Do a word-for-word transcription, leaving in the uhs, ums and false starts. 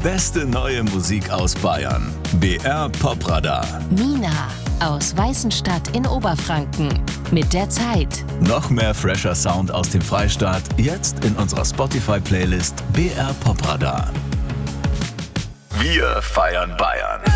beste neue Musik aus Bayern. B R Popradar. Nina aus Weißenstadt in Oberfranken. Mit der Zeit. Noch mehr fresher Sound aus dem Freistaat. Jetzt in unserer Spotify-Playlist B R Popradar. Wir feiern Bayern.